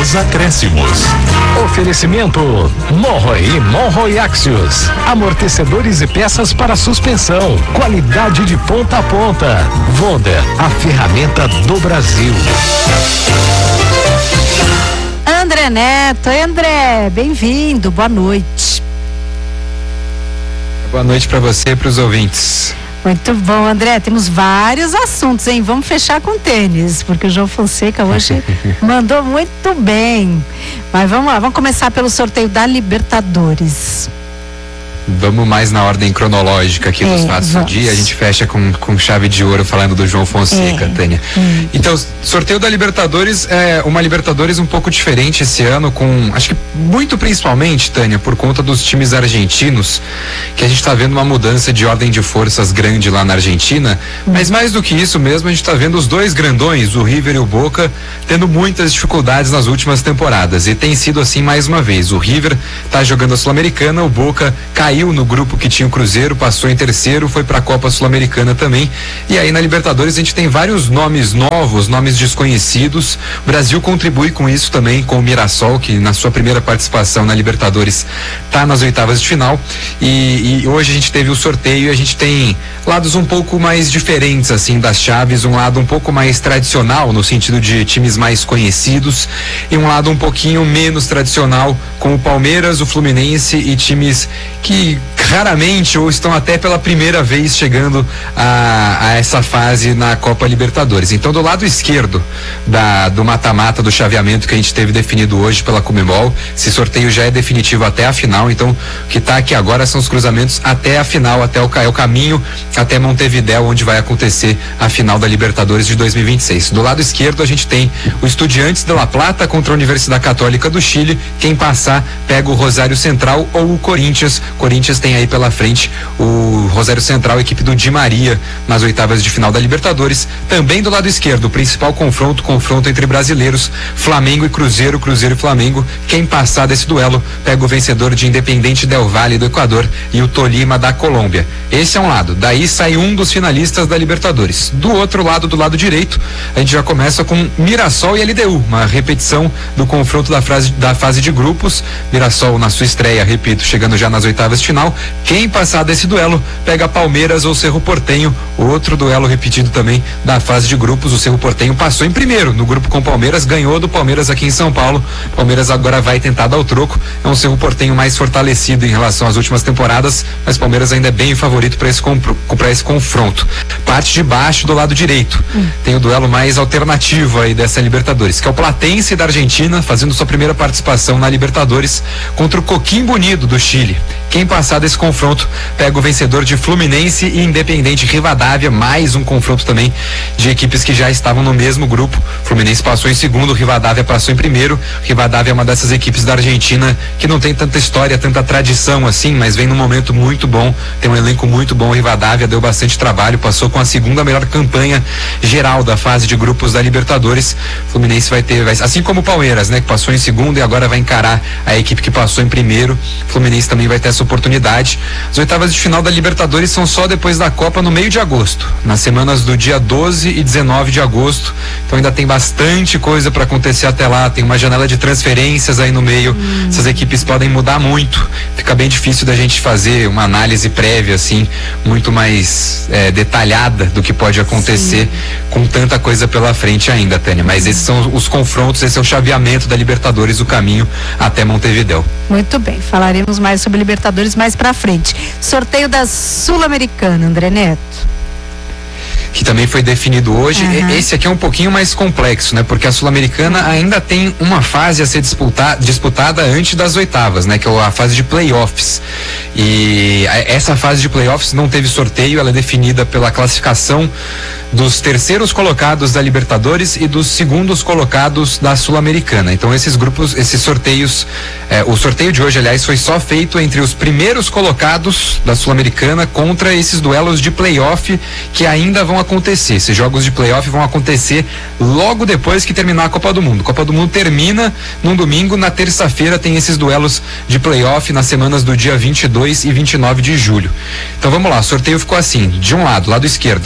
nos acréscimos. Oferecimento Monroe e Monroe Axios. Amortecedores e peças para suspensão. Qualidade de ponta a ponta. Wonder, a ferramenta do Brasil. André Neto. Oi, André, bem-vindo, boa noite. Boa noite para você e para os ouvintes. Muito bom, André, temos vários assuntos, hein? Vamos fechar com tênis, porque o João Fonseca hoje mandou muito bem. Mas vamos lá, vamos começar pelo sorteio da Libertadores. Vamos mais na ordem cronológica aqui dos fatos do dia. A gente fecha com chave de ouro falando do João Fonseca, Tânia. Então, sorteio da Libertadores é uma Libertadores um pouco diferente esse ano, acho que muito principalmente, Tânia, por conta dos times argentinos, que a gente está vendo uma mudança de ordem de forças grande lá na Argentina, mas mais do que isso mesmo, a gente está vendo os dois grandões, o River e o Boca, tendo muitas dificuldades nas últimas temporadas, e tem sido assim mais uma vez. O River está jogando a Sul-Americana, o Boca caiu no grupo que tinha o Cruzeiro, passou em terceiro, foi para a Copa Sul-Americana também. E aí na Libertadores a gente tem vários nomes novos, nomes desconhecidos. O Brasil contribui com isso também, com o Mirassol, que na sua primeira participação na Libertadores está nas oitavas de final. E hoje a gente teve o sorteio e a gente tem lados um pouco mais diferentes assim das chaves, um lado um pouco mais tradicional no sentido de times mais conhecidos e um lado um pouquinho menos tradicional com o Palmeiras, o Fluminense e times que raramente ou estão até pela primeira vez chegando a essa fase na Copa Libertadores. Então, do lado esquerdo do mata-mata, do chaveamento que a gente teve definido hoje pela Conmebol, esse sorteio já é definitivo até a final. Então, o que está aqui agora são os cruzamentos até a final, até o caminho até Montevidéu, onde vai acontecer a final da Libertadores de 2026. Do lado esquerdo a gente tem o Estudiantes de La Plata contra a Universidade Católica do Chile. Quem passar pega o Rosário Central ou o Corinthians. Corinthians tem aí pela frente o Rosário Central, a equipe do Di Maria, nas oitavas de final da Libertadores. Também do lado esquerdo, o principal confronto entre brasileiros, Flamengo e Cruzeiro, Cruzeiro e Flamengo. Quem passar desse duelo pega o vencedor de Independiente del Valle do Equador e o Tolima da Colômbia. Esse é um lado, daí sai um dos finalistas da Libertadores. Do outro lado, do lado direito, a gente já começa com Mirassol e LDU, uma repetição do confronto da fase de grupos. Mirassol na sua estreia, repito, chegando já nas oitavas de final. Quem passar desse duelo pega Palmeiras ou Cerro Porteño, outro duelo repetido também da fase de grupos. O Cerro Porteño passou em primeiro no grupo com o Palmeiras, ganhou do Palmeiras aqui em São Paulo. Palmeiras agora vai tentar dar o troco. É um Cerro Porteño mais fortalecido em relação às últimas temporadas, mas Palmeiras ainda é bem favorito para esse confronto. Parte de baixo do lado direito tem o duelo mais alternativo aí dessa Libertadores, que é o Platense da Argentina, fazendo sua primeira participação na Libertadores, contra o Coquimbo Unido do Chile. Quem passar desse confronto pega o vencedor de Fluminense e Independiente Rivadavia, mais um confronto também de equipes que já estavam no mesmo grupo. Fluminense passou em segundo, Rivadavia passou em primeiro. Rivadavia é uma dessas equipes da Argentina que não tem tanta história, tanta tradição assim, mas vem num momento muito bom, tem um elenco muito bom. Rivadavia deu bastante trabalho, passou com a segunda melhor campanha geral da fase de grupos da Libertadores. Fluminense vai assim como o Palmeiras, né, que passou em segundo e agora vai encarar a equipe que passou em primeiro. Fluminense também vai ter essa oportunidade. As oitavas de final da Libertadores são só depois da Copa, no meio de agosto, nas semanas do dia 12 e 19 de agosto. Então ainda tem bastante coisa para acontecer até lá. Tem uma janela de transferências aí no meio. Essas equipes podem mudar muito. Fica bem difícil da gente fazer uma análise prévia assim, muito mais detalhada do que pode acontecer com tanta coisa pela frente ainda, Tânia. Mas esses são os confrontos, esse é o chaveamento da Libertadores, o caminho até Montevidéu. Muito bem, falaremos mais sobre Libertadores mais pra frente. Sorteio da Sul-Americana, André Neto. Que também foi definido hoje. Esse aqui é um pouquinho mais complexo, né? Porque a Sul-Americana ainda tem uma fase a ser disputada antes das oitavas, né? Que é a fase de playoffs. E essa fase de playoffs não teve sorteio, ela é definida pela classificação dos terceiros colocados da Libertadores e dos segundos colocados da Sul-Americana. Então esses grupos, esses sorteios, o sorteio de hoje, aliás, foi só feito entre os primeiros colocados da Sul-Americana contra esses duelos de playoff que ainda vão acontecer. Esses jogos de playoff vão acontecer logo depois que terminar a Copa do Mundo. A Copa do Mundo termina num domingo, na terça-feira tem esses duelos de playoff nas semanas do dia 22 e 29 de julho. Então vamos lá, o sorteio ficou assim, de um lado esquerdo,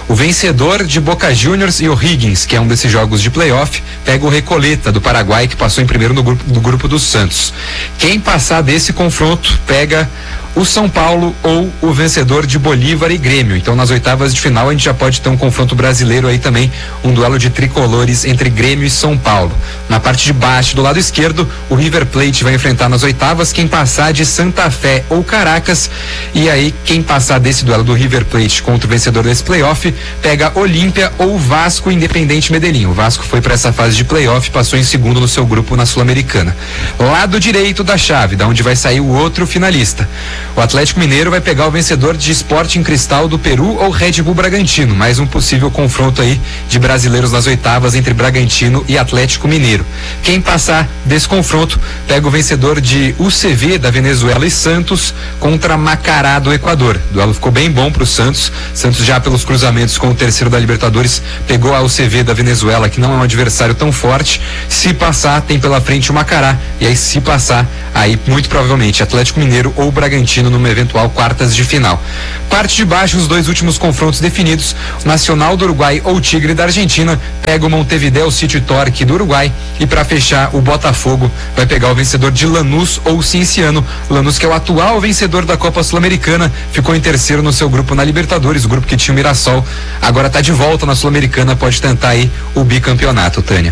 O vencedor de Boca Juniors e O'Higgins, que é um desses jogos de playoff, pega o Recoleta do Paraguai, que passou em primeiro no grupo do Santos. Quem passar desse confronto pega o São Paulo ou o vencedor de Bolívar e Grêmio. Então, nas oitavas de final, a gente já pode ter um confronto brasileiro aí também, um duelo de tricolores entre Grêmio e São Paulo. Na parte de baixo, do lado esquerdo, o River Plate vai enfrentar nas oitavas quem passar de Santa Fé ou Caracas. E aí, quem passar desse duelo do River Plate contra o vencedor desse playoff, pega Olímpia ou Vasco Independente Medellín. O Vasco foi para essa fase de playoff, passou em segundo no seu grupo na Sul-Americana. Lado direito da chave, da onde vai sair o outro finalista. O Atlético Mineiro vai pegar o vencedor de Sporting Cristal do Peru ou Red Bull Bragantino. Mais um possível confronto aí de brasileiros nas oitavas entre Bragantino e Atlético Mineiro. Quem passar desse confronto pega o vencedor de UCV da Venezuela e Santos contra Macará do Equador. O duelo ficou bem bom para o Santos. Santos já pelos cruzamentos com o terceiro da Libertadores pegou a UCV da Venezuela, que não é um adversário tão forte. Se passar, tem pela frente o Macará. E aí, se passar, aí muito provavelmente Atlético Mineiro ou Bragantino numa eventual quartas de final. Parte de baixo, os dois últimos confrontos definidos: o Nacional do Uruguai ou Tigre da Argentina pega o Montevideo City Torque do Uruguai, e para fechar, o Botafogo vai pegar o vencedor de Lanús ou Cinciano. Lanús, que é o atual vencedor da Copa Sul-Americana, ficou em terceiro no seu grupo na Libertadores, o grupo que tinha o Mirassol, agora está de volta na Sul-Americana, pode tentar aí o bicampeonato, Tânia.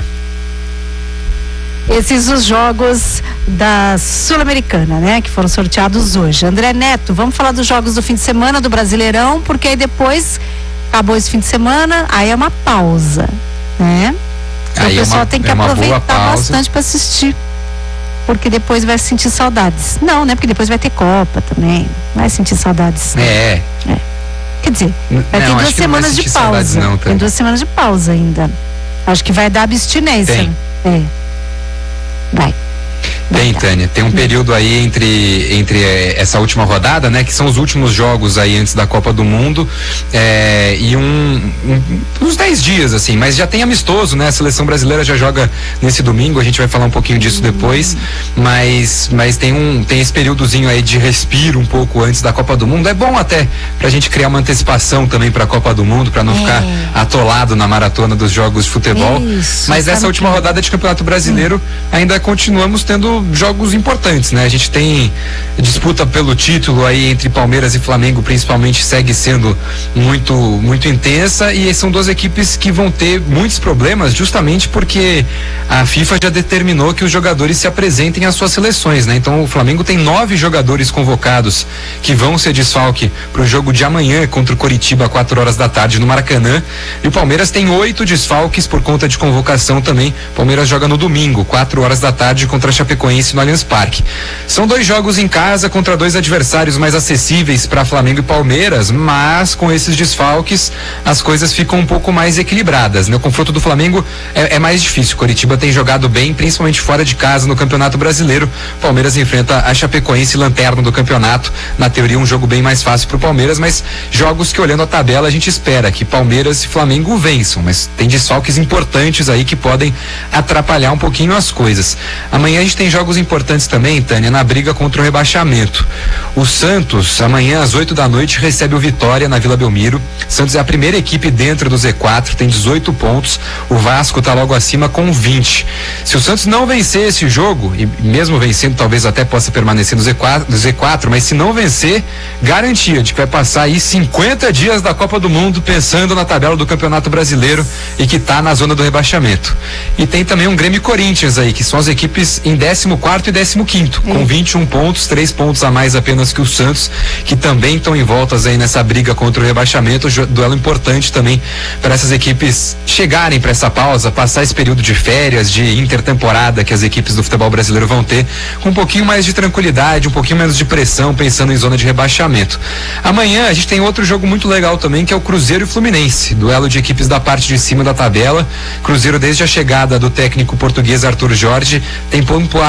Esses os jogos da Sul-Americana, né? Que foram sorteados hoje. André Neto, vamos falar dos jogos do fim de semana do Brasileirão, porque aí depois acabou esse fim de semana, aí é uma pausa, né? Então o pessoal tem que aproveitar bastante para assistir, porque depois vai sentir saudades. Não, né? Porque depois vai ter Copa também, vai sentir saudades. Quer dizer, vai ter 2 semanas de pausa. Tem 2 semanas de pausa ainda. Acho que vai dar abstinência. Vai. Tem, Tânia, tem um período aí entre essa última rodada, né, que são os últimos jogos aí antes da Copa do Mundo, e uns 10 dias, assim, mas já tem amistoso, né, a seleção brasileira já joga nesse domingo, a gente vai falar um pouquinho disso depois, mas tem esse períodozinho aí de respiro um pouco antes da Copa do Mundo. É bom até pra gente criar uma antecipação também pra Copa do Mundo, pra não ficar atolado na maratona dos jogos de futebol. Mas essa última rodada de Campeonato Brasileiro ainda continuamos tendo jogos importantes, né? A gente tem disputa pelo título aí entre Palmeiras e Flamengo, principalmente, segue sendo muito intensa, e são 2 equipes que vão ter muitos problemas, justamente porque a FIFA já determinou que os jogadores se apresentem às suas seleções, né? Então o Flamengo tem 9 jogadores convocados que vão ser desfalque para o jogo de amanhã contra o Coritiba, 4 horas da tarde no Maracanã, e o Palmeiras tem 8 desfalques por conta de convocação também. O Palmeiras joga no domingo, 4 horas da tarde, contra a Chapecoense no Allianz Parque. São 2 jogos em casa contra 2 adversários mais acessíveis para Flamengo e Palmeiras, mas com esses desfalques as coisas ficam um pouco mais equilibradas, né? O confronto do Flamengo é mais difícil. Coritiba tem jogado bem, principalmente fora de casa no Campeonato Brasileiro. Palmeiras enfrenta a Chapecoense, lanterna do campeonato. Na teoria, um jogo bem mais fácil para o Palmeiras, mas jogos que, olhando a tabela, a gente espera que Palmeiras e Flamengo vençam, mas tem desfalques importantes aí que podem atrapalhar um pouquinho as coisas. Amanhã a gente tem jogos importantes também, Tânia, na briga contra o rebaixamento. O Santos, amanhã às 8 da noite, recebe o Vitória na Vila Belmiro. Santos é a primeira equipe dentro do Z4, tem 18 pontos. O Vasco está logo acima com 20. Se o Santos não vencer esse jogo, e mesmo vencendo, talvez até possa permanecer no Z4, mas se não vencer, garantia de que vai passar aí 50 dias da Copa do Mundo pensando na tabela do Campeonato Brasileiro e que está na zona do rebaixamento. E tem também um Grêmio e Corinthians aí, que são as equipes em 14º e 15º, com 21 pontos, 3 pontos a mais apenas que o Santos, que também estão envoltas aí nessa briga contra o rebaixamento. Duelo importante também para essas equipes chegarem para essa pausa, passar esse período de férias, de intertemporada que as equipes do futebol brasileiro vão ter, com um pouquinho mais de tranquilidade, um pouquinho menos de pressão, pensando em zona de rebaixamento. Amanhã a gente tem outro jogo muito legal também, que é o Cruzeiro e Fluminense, duelo de equipes da parte de cima da tabela. Cruzeiro, desde a chegada do técnico português Arthur Jorge, tem pontuado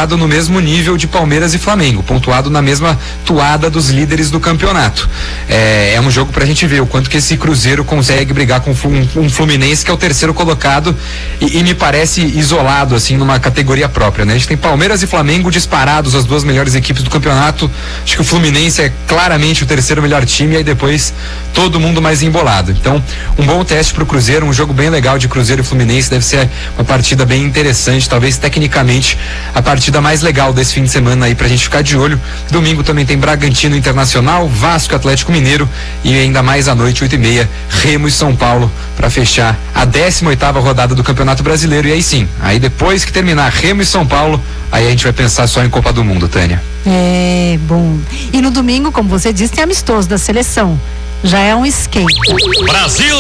pontuado no mesmo nível de Palmeiras e Flamengo, pontuado na mesma toada dos líderes do campeonato. É um jogo pra gente ver o quanto que esse Cruzeiro consegue brigar com um Fluminense, que é o terceiro colocado e me parece isolado, assim, numa categoria própria, né? A gente tem Palmeiras e Flamengo disparados, as duas melhores equipes do campeonato. Acho que o Fluminense é claramente o terceiro melhor time, e aí depois todo mundo mais embolado. Então, um bom teste pro Cruzeiro, um jogo bem legal de Cruzeiro e Fluminense, deve ser uma partida bem interessante, talvez tecnicamente a partida mais legal desse fim de semana aí pra gente ficar de olho. Domingo também tem Bragantino Internacional, Vasco Atlético Mineiro e ainda mais à noite, 8h30, Remo e São Paulo, para fechar a 18ª rodada do Campeonato Brasileiro. E aí sim, aí depois que terminar Remo e São Paulo, aí a gente vai pensar só em Copa do Mundo, Tânia. É, bom. E no domingo, como você disse, tem amistoso da seleção. Já é um escape. Brasil!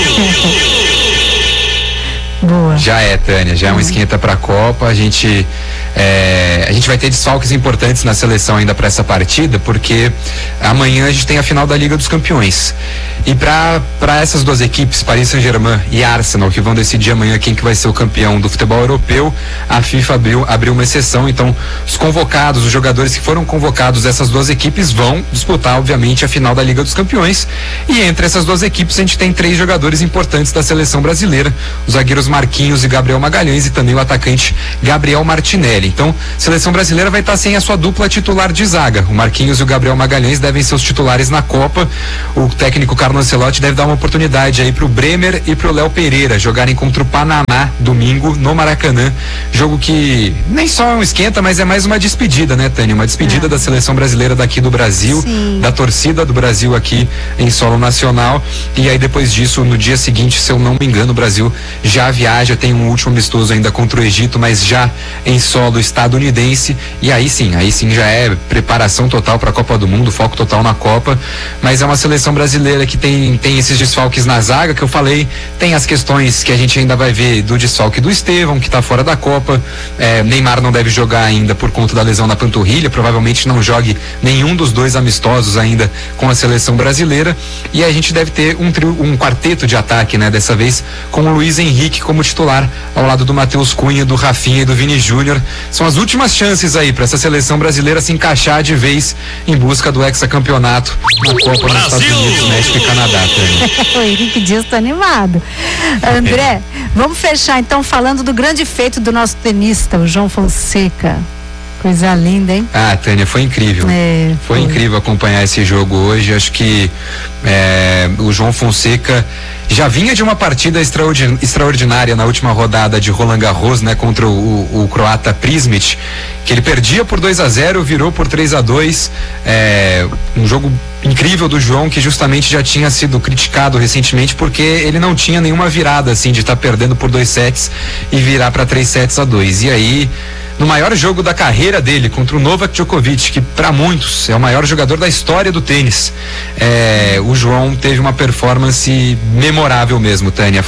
Boa. Já é, Tânia, já é um esquenta pra Copa. A gente vai ter desfalques importantes na seleção ainda para essa partida, porque amanhã a gente tem a final da Liga dos Campeões. E para essas duas equipes, Paris Saint-Germain e Arsenal, que vão decidir amanhã quem que vai ser o campeão do futebol europeu, a FIFA abriu uma exceção. Então, os convocados, os jogadores que foram convocados dessas duas equipes vão disputar, obviamente, a final da Liga dos Campeões. E entre essas duas equipes a gente tem 3 jogadores importantes da seleção brasileira: os zagueiros Marquinhos e Gabriel Magalhães, e também o atacante Gabriel Martinelli. Então, a seleção brasileira vai estar sem a sua dupla titular de zaga. O Marquinhos e o Gabriel Magalhães devem ser os titulares na Copa. O técnico Carlo Ancelotti deve dar uma oportunidade aí pro Bremer e pro Léo Pereira jogarem contra o Panamá domingo no Maracanã. Jogo que nem só é um esquenta, mas é mais uma despedida, né, Tânia? Uma despedida da seleção brasileira daqui do Brasil, sim, da torcida do Brasil aqui em solo nacional. E aí depois disso, no dia seguinte, se eu não me engano, o Brasil já viaja, tem um último amistoso ainda contra o Egito, mas já em solo estadunidense. E aí sim já é preparação total para a Copa do Mundo, foco total na Copa. Mas é uma seleção brasileira que tem esses desfalques na zaga que eu falei, tem as questões que a gente ainda vai ver do desfalque do Estevão, que está fora da Copa. Neymar não deve jogar ainda por conta da lesão na panturrilha, provavelmente não jogue nenhum dos 2 amistosos ainda com a seleção brasileira. E a gente deve ter um quarteto de ataque, né, dessa vez com o Luiz Henrique como titular, ao lado do Matheus Cunha, do Rafinha e do Vini Júnior. São as últimas chances aí para essa seleção brasileira se encaixar de vez em busca do hexacampeonato na Copa nos Estados Unidos, México e Canadá. O Henrique Dias está animado. André, vamos fechar então falando do grande feito do nosso tenista, o João Fonseca. Coisa linda, hein? Ah, Tânia, foi incrível. Foi incrível acompanhar esse jogo hoje. Acho que o João Fonseca já vinha de uma partida extraordinária na última rodada de Roland Garros, né, contra o croata Prismic, que ele perdia por 2-0, virou por 3-2. Um jogo incrível do João, que justamente já tinha sido criticado recentemente porque ele não tinha nenhuma virada assim de estar perdendo por 2 sets e virar para 3-2. E aí, no maior jogo da carreira dele, contra o Novak Djokovic, que para muitos é o maior jogador da história do tênis, o João teve uma performance memorável mesmo, Tânia.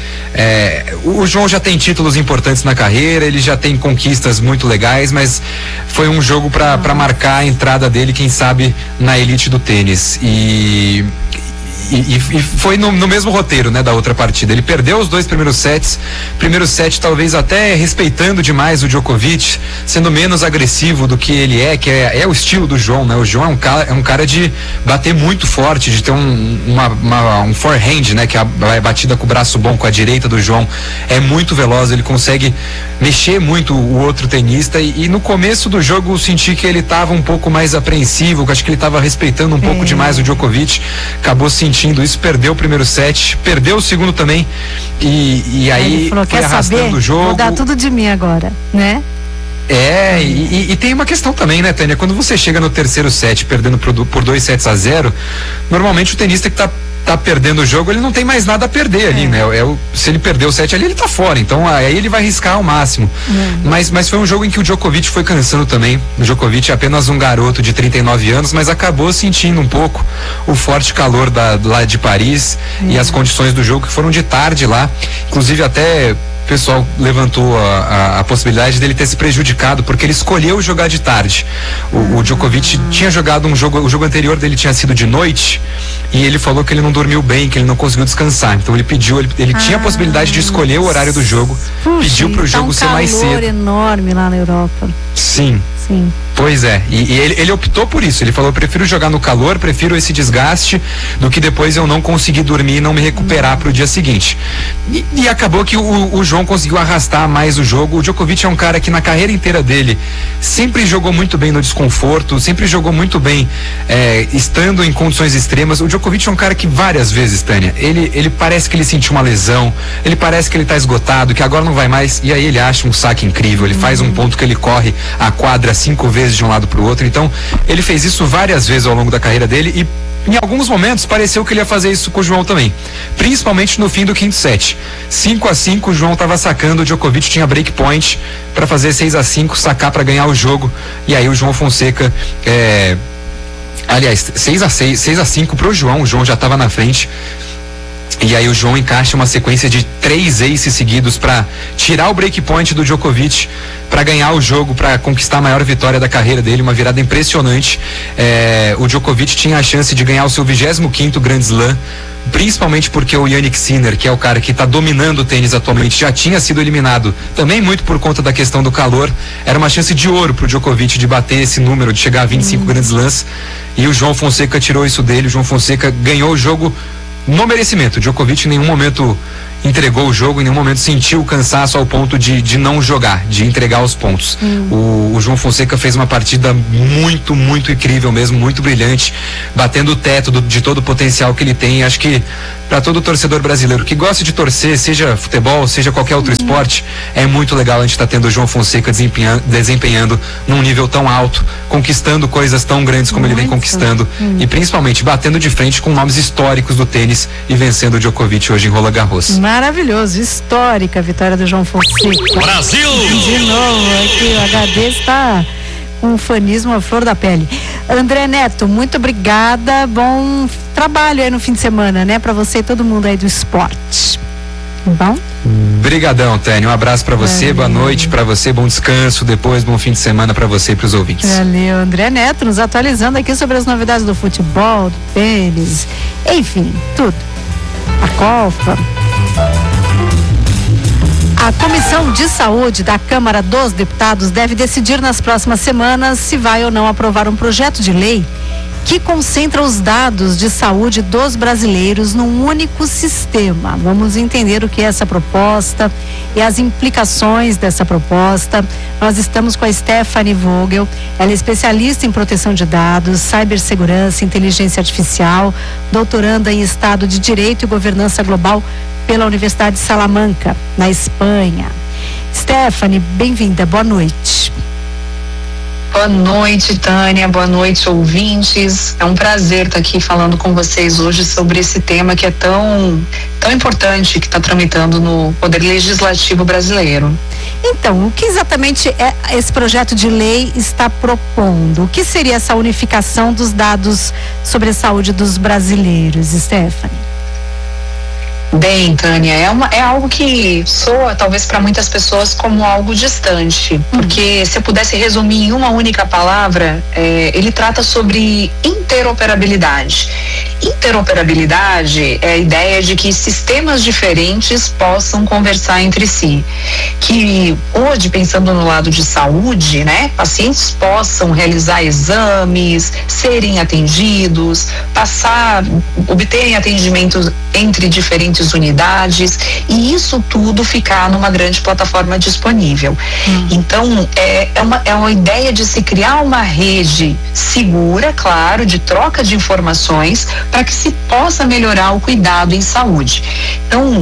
O João já tem títulos importantes na carreira, ele já tem conquistas muito legais, mas foi um jogo para marcar a entrada dele, quem sabe, na elite do tênis. E foi no mesmo roteiro, né, da outra partida. Ele perdeu os 2 primeiros sets. Primeiro set talvez até respeitando demais o Djokovic, sendo menos agressivo do que ele que é o estilo do João, né? O João é um cara de bater muito forte, de ter um forehand, né, que é a batida com o braço bom, com a direita do João é muito veloz, ele consegue mexer muito o outro tenista. E no começo do jogo eu senti que ele estava um pouco mais apreensivo, acho que ele estava respeitando um pouco demais o Djokovic, acabou sentindo isso, perdeu o primeiro set, perdeu o segundo também, e aí falou, foi arrastando o jogo. Vou dar tudo de mim agora, né? E tem uma questão também, né, Tânia? Quando você chega no terceiro set perdendo por 2-0, normalmente o tenista que tá perdendo o jogo, ele não tem mais nada a perder ali, né? Se ele perder o set ali, ele tá fora, então aí ele vai arriscar ao máximo. Mas foi um jogo em que o Djokovic foi cansando também. O Djokovic é apenas um garoto de 39 anos, mas acabou sentindo um pouco o forte calor lá de Paris e as condições do jogo que foram de tarde lá, inclusive até pessoal levantou a possibilidade dele ter se prejudicado porque ele escolheu jogar de tarde. O Djokovic tinha jogado o jogo anterior dele tinha sido de noite e ele falou que ele não dormiu bem, que ele não conseguiu descansar. Então ele tinha a possibilidade de escolher o horário do jogo, pediu pro jogo ser mais cedo. Um calor enorme lá na Europa. Sim. Pois é, e ele optou por isso. Ele falou: eu prefiro jogar no calor, prefiro esse desgaste do que depois eu não conseguir dormir e não me recuperar pro dia seguinte. E acabou que o João conseguiu arrastar mais o jogo. O Djokovic é um cara que na carreira inteira dele sempre jogou muito bem no desconforto, sempre jogou muito bem estando em condições extremas. O Djokovic é um cara que várias vezes, Tânia, ele parece que ele sentiu uma lesão, ele parece que ele tá esgotado, que agora não vai mais, e aí ele acha um saque incrível, ele faz um ponto que ele corre a quadra 5 vezes de um lado pro outro. Então ele fez isso várias vezes ao longo da carreira dele e em alguns momentos pareceu que ele ia fazer isso com o João também, principalmente no fim do quinto set. 5-5, o João estava sacando, o Djokovic tinha break point para fazer 6-5, sacar para ganhar o jogo, e aí o João Fonseca aliás, 6-5 pro João, o João já estava na frente. E aí o João encaixa uma sequência de 3 aces seguidos para tirar o breakpoint do Djokovic, para ganhar o jogo, para conquistar a maior vitória da carreira dele, uma virada impressionante. O Djokovic tinha a chance de ganhar o seu 25º Grand Slam, principalmente porque o Jannik Sinner, que é o cara que está dominando o tênis atualmente, já tinha sido eliminado, também muito por conta da questão do calor. Era uma chance de ouro pro Djokovic de bater esse número, de chegar a 25 Grand Slams, e o João Fonseca tirou isso dele. O João Fonseca ganhou o jogo no merecimento. O Djokovic em nenhum momento entregou o jogo, em nenhum momento sentiu cansaço ao ponto de não jogar, de entregar os pontos. O João Fonseca fez uma partida muito, muito incrível mesmo, muito brilhante, batendo o teto de todo o potencial que ele tem. Acho que para todo torcedor brasileiro que gosta de torcer, seja futebol, seja qualquer outro esporte, é muito legal a gente estar tendo o João Fonseca desempenhando num nível tão alto, conquistando coisas tão grandes como ele vem conquistando, e principalmente batendo de frente com nomes históricos do tênis e vencendo o Djokovic hoje em Roland Garros. Maravilhoso, histórica a vitória do João Fonseca. Brasil! De novo, aqui o HD está com um fanismo à flor da pele. André Neto, muito obrigada, bom trabalho aí no fim de semana, né, pra você e todo mundo aí do esporte. Bom? Brigadão, Tânia, um abraço pra você, boa noite pra você, bom descanso, depois bom fim de semana pra você e pros ouvintes. Valeu, André Neto nos atualizando aqui sobre as novidades do futebol, do tênis, enfim, tudo. A Copa. A Comissão de Saúde da Câmara dos Deputados deve decidir nas próximas semanas se vai ou não aprovar um projeto de lei que concentra os dados de saúde dos brasileiros num único sistema. Vamos entender o que é essa proposta e as implicações dessa proposta. Nós estamos com a Stephanie Vogel, ela é especialista em proteção de dados, cibersegurança, inteligência artificial, doutoranda em Estado de Direito e Governança Global pela Universidade de Salamanca, na Espanha. Stephanie, bem-vinda, boa noite. Boa noite, Tânia, boa noite, ouvintes. É um prazer estar aqui falando com vocês hoje sobre esse tema que é tão importante, que está tramitando no Poder Legislativo brasileiro. Então, o que exatamente esse projeto de lei está propondo? O que seria essa unificação dos dados sobre a saúde dos brasileiros, Stephanie? Bem, Tânia, é algo que soa talvez para muitas pessoas como algo distante, porque se eu pudesse resumir em uma única palavra, ele trata sobre interoperabilidade. Interoperabilidade é a ideia de que sistemas diferentes possam conversar entre si, que hoje, pensando no lado de saúde, né, pacientes possam realizar exames, serem atendidos, obterem atendimentos entre diferentes unidades, e isso tudo ficar numa grande plataforma disponível. Então, é uma ideia de se criar uma rede segura, claro, de troca de informações para que se possa melhorar o cuidado em saúde. Então,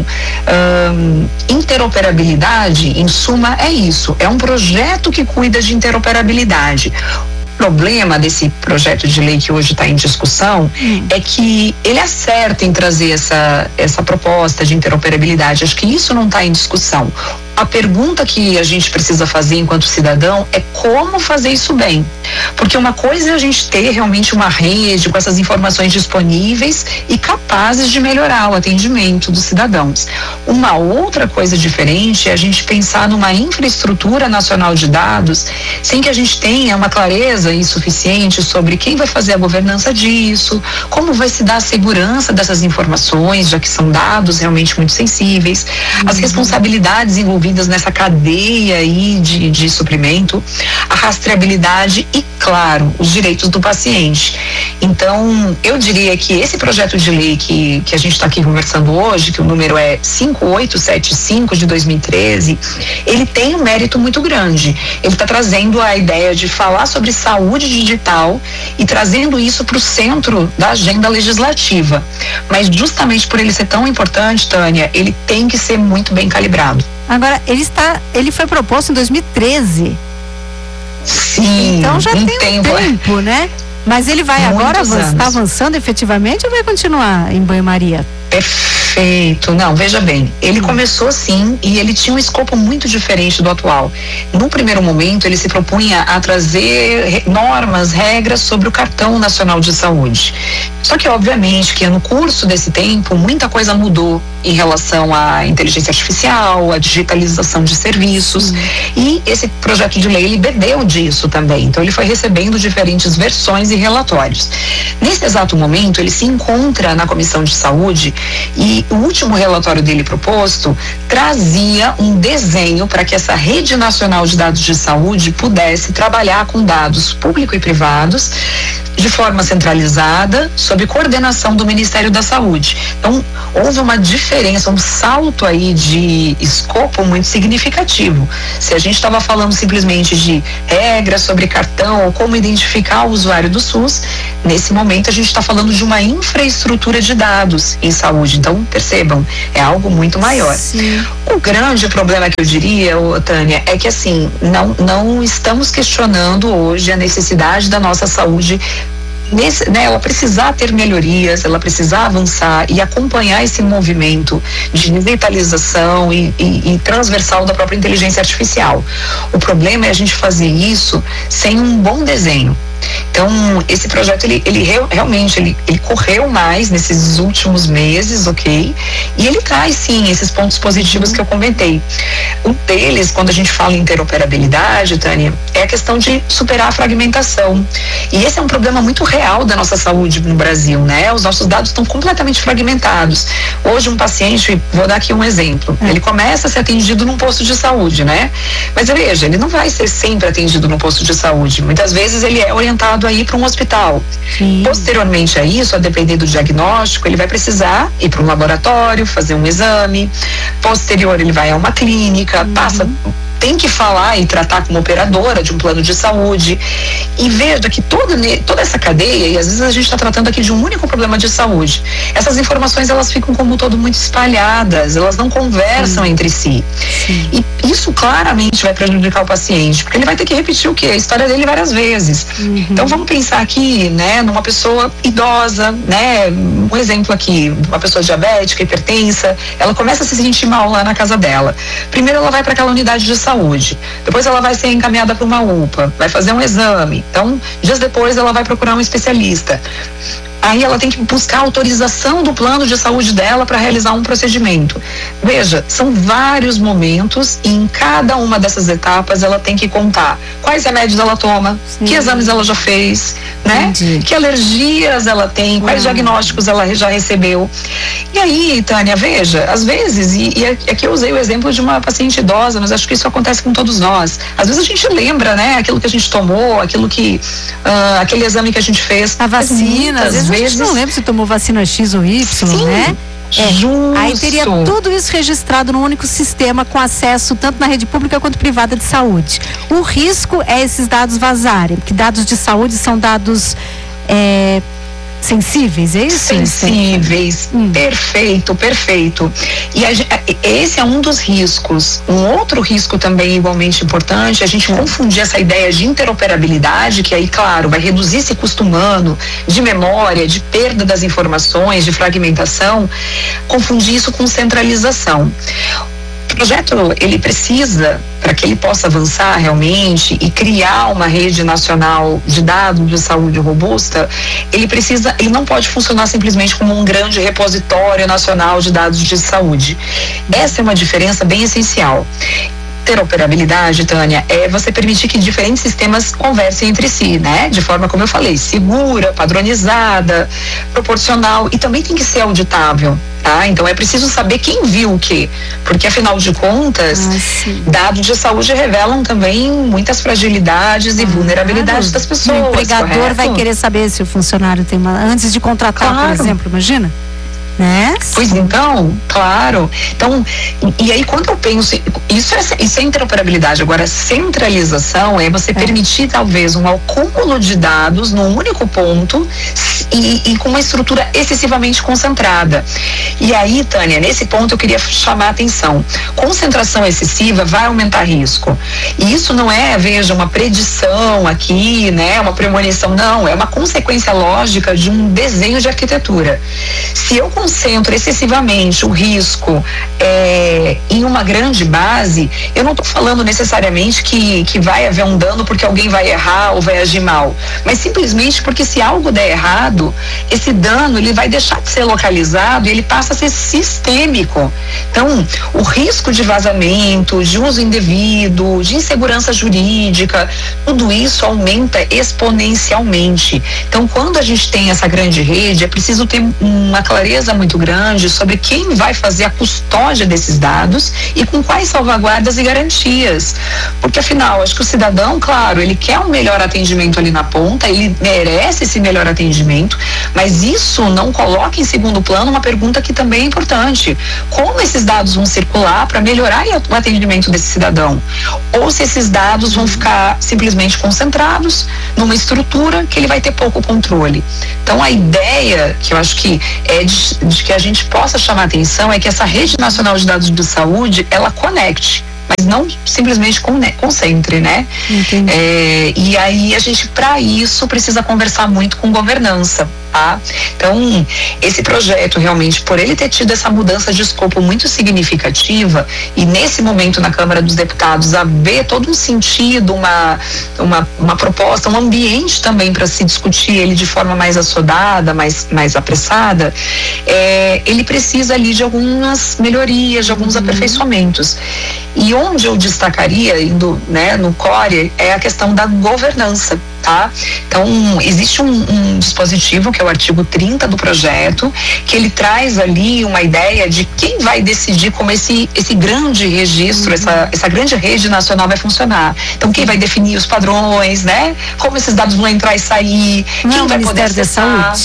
interoperabilidade, em suma, é isso. É um projeto que cuida de interoperabilidade. O problema desse projeto de lei que hoje está em discussão é que ele acerta em trazer essa proposta de interoperabilidade. Acho que isso não está em discussão. A pergunta que a gente precisa fazer enquanto cidadão é como fazer isso bem. Porque uma coisa é a gente ter realmente uma rede com essas informações disponíveis e capazes de melhorar o atendimento dos cidadãos. Uma outra coisa diferente é a gente pensar numa infraestrutura nacional de dados sem que a gente tenha uma clareza insuficiente sobre quem vai fazer a governança disso, como vai se dar a segurança dessas informações, já que são dados realmente muito sensíveis, as responsabilidades envolvidas nessa cadeia aí de suprimento, a rastreabilidade e, claro, os direitos do paciente. Então, eu diria que esse projeto de lei que a gente está aqui conversando hoje, que o número é 5875 de 2013, ele tem um mérito muito grande. Ele está trazendo a ideia de falar sobre saúde digital e trazendo isso para o centro da agenda legislativa. Mas justamente por ele ser tão importante, Tânia, ele tem que ser muito bem calibrado. Agora, ele foi proposto em 2013. Sim, então já tem um tempo, né? Mas ele vai agora está avançando efetivamente ou vai continuar em banho-maria? Perfeito. Não, veja bem, ele começou sim e ele tinha um escopo muito diferente do atual. No primeiro momento, ele se propunha a trazer normas, regras sobre o Cartão Nacional de Saúde. Só que, obviamente, que no curso desse tempo, muita coisa mudou em relação à inteligência artificial, à digitalização de serviços, e esse projeto de lei, ele bebeu disso também. Então, ele foi recebendo diferentes versões e relatórios. Nesse exato momento, ele se encontra na Comissão de Saúde e o último relatório dele proposto trazia um desenho para que essa rede nacional de dados de saúde pudesse trabalhar com dados públicos e privados de forma centralizada, sob coordenação do Ministério da Saúde. Então, houve uma diferença, um salto aí de escopo muito significativo. Se a gente estava falando simplesmente de regras sobre cartão ou como identificar o usuário do SUS, nesse momento a gente está falando de uma infraestrutura de dados em saúde. Então, percebam, é algo muito maior. Sim. O grande problema que eu diria, Tânia, é que assim, não estamos questionando hoje a necessidade da nossa saúde ela precisar ter melhorias, ela precisar avançar e acompanhar esse movimento de digitalização e transversal da própria inteligência artificial. O problema é a gente fazer isso sem um bom desenho. Então, esse projeto, ele realmente correu mais nesses últimos meses, ok? E ele traz, sim, esses pontos positivos que eu comentei. Um deles, quando a gente fala em interoperabilidade, Tânia, é a questão de superar a fragmentação. E esse é um problema muito real da nossa saúde no Brasil, né? Os nossos dados estão completamente fragmentados. Hoje, um paciente, vou dar aqui um exemplo, ele começa a ser atendido num posto de saúde, né? Mas veja, ele não vai ser sempre atendido num posto de saúde. Muitas vezes ele é orientado a ir para um hospital. Sim. Posteriormente a isso, a depender do diagnóstico, ele vai precisar ir para um laboratório, fazer um exame. Posterior, ele vai a uma clínica, tem que falar e tratar como operadora de um plano de saúde. E veja que toda essa cadeia, e às vezes a gente está tratando aqui de um único problema de saúde, essas informações elas ficam como um todo muito espalhadas, elas não conversam entre si. E isso claramente vai prejudicar o paciente, porque ele vai ter que repetir o quê? A história dele várias vezes. Então vamos pensar aqui, né, numa pessoa idosa, né, um exemplo aqui, uma pessoa diabética, hipertensa, ela começa a se sentir mal lá na casa dela. Primeiro ela vai para aquela unidade de saúde, depois ela vai ser encaminhada para uma UPA, vai fazer um exame, então dias depois ela vai procurar um especialista. Aí ela tem que buscar a autorização do plano de saúde dela para realizar um procedimento. Veja, são vários momentos e em cada uma dessas etapas ela tem que contar quais remédios ela toma, que exames ela já fez, né? Que alergias ela tem, quais diagnósticos ela já recebeu. E aí, Tânia, veja, às vezes, e aqui eu usei o exemplo de uma paciente idosa, mas acho que isso acontece com todos nós. Às vezes a gente lembra, né, aquilo que a gente tomou, aquele exame que a gente fez. A vacina, às vezes a gente não lembra se tomou vacina X ou Y, né? Aí teria tudo isso registrado num único sistema com acesso tanto na rede pública quanto privada de saúde. O risco é esses dados vazarem, porque dados de saúde são dados sensíveis, é isso? Sensíveis, perfeito. E esse é um dos riscos. Um outro risco também igualmente importante é a gente confundir essa ideia de interoperabilidade, que aí, claro, vai reduzir esse custo humano de memória, de perda das informações, de fragmentação, confundir isso com centralização. projeto, ele precisa, para que ele possa avançar realmente e criar uma rede nacional de dados de saúde robusta, ele não pode funcionar simplesmente como um grande repositório nacional de dados de saúde. Essa é uma diferença bem essencial. Interoperabilidade, Tânia, é você permitir que diferentes sistemas conversem entre si, né? De forma, como eu falei, segura, padronizada, proporcional, e também tem que ser auditável, tá? Então é preciso saber quem viu o quê, porque afinal de contas, dados de saúde revelam também muitas fragilidades e vulnerabilidades das pessoas. O empregador correto? vai querer saber se o funcionário tem antes de contratar, por exemplo, imagina? Né? Pois então, claro. Então, e aí quando eu penso, isso é interoperabilidade. Agora, centralização é você permitir talvez um acúmulo de dados num único ponto e com uma estrutura excessivamente concentrada. E aí, Tânia, nesse ponto eu queria chamar a atenção. Concentração excessiva vai aumentar risco. E isso não é, veja, uma predição aqui, né? Uma premonição, não. É uma consequência lógica de um desenho de arquitetura. Se eu concentro excessivamente o risco em uma grande base, eu não estou falando necessariamente que vai haver um dano porque alguém vai errar ou vai agir mal, mas simplesmente porque se algo der errado, esse dano ele vai deixar de ser localizado e ele passa a ser sistêmico. Então, o risco de vazamento, de uso indevido, de insegurança jurídica, tudo isso aumenta exponencialmente. Então, quando a gente tem essa grande rede, é preciso ter uma clareza muito grande sobre quem vai fazer a custódia desses dados e com quais salvaguardas e garantias. Porque afinal, acho que o cidadão, claro, ele quer um melhor atendimento ali na ponta, ele merece esse melhor atendimento, mas isso não coloca em segundo plano uma pergunta que também é importante: como esses dados vão circular para melhorar o atendimento desse cidadão? Ou se esses dados vão ficar simplesmente concentrados numa estrutura que ele vai ter pouco controle. Então a ideia que eu acho que é de que a gente possa chamar atenção é que essa rede nacional de dados de saúde, ela conecte, mas não simplesmente concentre, né? E aí a gente, para isso, precisa conversar muito com governança, tá? Então, esse projeto realmente, por ele ter tido essa mudança de escopo muito significativa, e nesse momento na Câmara dos Deputados haver todo um sentido, uma proposta, um ambiente também para se discutir ele de forma mais assodada, mais apressada, ele precisa ali de algumas melhorias, de alguns aperfeiçoamentos. E onde eu destacaria, indo, né, no core, é a questão da governança, tá? Então, existe um dispositivo, que é o artigo 30 do projeto, que ele traz ali uma ideia de quem vai decidir como esse grande registro, essa grande rede nacional vai funcionar. Então, quem vai definir os padrões, né? Como esses dados vão entrar e sair, quem vai poder acessar.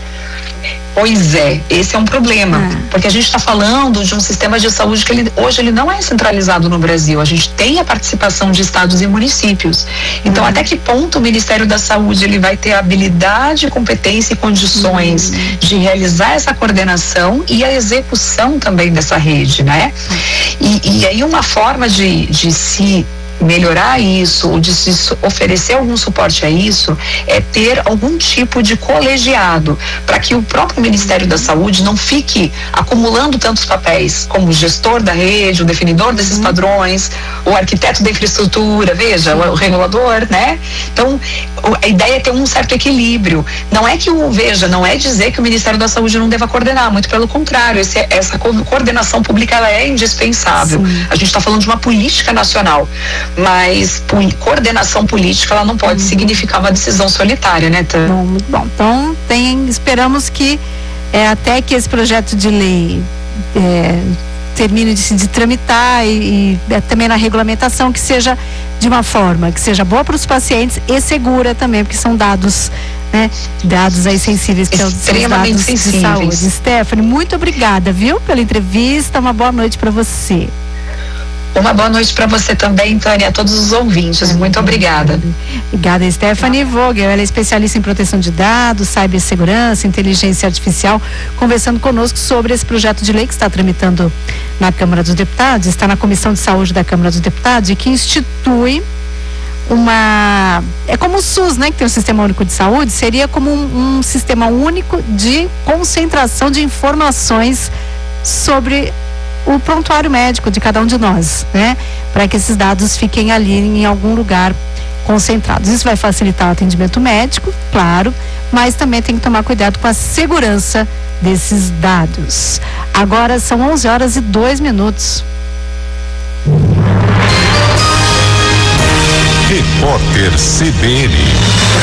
Pois é, esse é um problema, porque a gente está falando de um sistema de saúde que hoje ele não é centralizado no Brasil. A gente tem a participação de estados e municípios. Então, até que ponto o Ministério da Saúde ele vai ter habilidade, competência e condições de realizar essa coordenação e a execução também dessa rede, né? E aí uma forma de se melhorar isso, ou de se oferecer algum suporte a isso, é ter algum tipo de colegiado, para que o próprio Ministério da Saúde não fique acumulando tantos papéis, como o gestor da rede, o definidor desses padrões, o arquiteto da infraestrutura, veja, o regulador, né? Então, a ideia é ter um certo equilíbrio. Não é que não é dizer que o Ministério da Saúde não deva coordenar, muito pelo contrário, essa coordenação pública ela é indispensável. A gente está falando de uma política nacional, mas coordenação política ela não pode significar uma decisão solitária, né, Tânia? Bom, muito bom. Então esperamos que até que esse projeto de lei termine de tramitar e também na regulamentação, que seja de uma forma que seja boa para os pacientes e segura também, porque são dados, né, dados aí sensíveis, que são extremamente dados sensíveis. de saúde. Stephanie, muito obrigada, viu, pela entrevista. Uma boa noite para você. Uma boa noite para você também, Tânia, a todos os ouvintes. Muito obrigada. Obrigada, Stephanie Vogel. Ela é especialista em proteção de dados, cibersegurança, inteligência artificial, conversando conosco sobre esse projeto de lei que está tramitando na Câmara dos Deputados, está na Comissão de Saúde da Câmara dos Deputados, e que institui é como o SUS, né, que tem o Sistema Único de Saúde, seria como um sistema único de concentração de informações sobre o prontuário médico de cada um de nós, né? Para que esses dados fiquem ali em algum lugar concentrados. Isso vai facilitar o atendimento médico, claro, mas também tem que tomar cuidado com a segurança desses dados. Agora são 11h02. Repórter CBN.